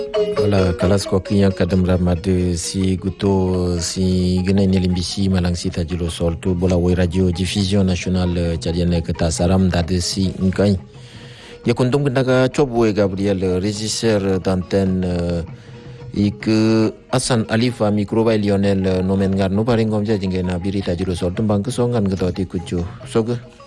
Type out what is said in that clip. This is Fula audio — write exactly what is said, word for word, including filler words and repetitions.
Wala kalas koki yang kadam ramad si guto si gena ni limbisi malang si tajilo sol tu bola wai radio diffusion national jadian kata saram dade si ngai ya kuntum kena cobo Gabriel régisseur d'antenne ik Asan Alifa mikroba Lionel nomen ngar no paring gomja jingena biri tajilo sol tumbang kesongan ketoti kucu soge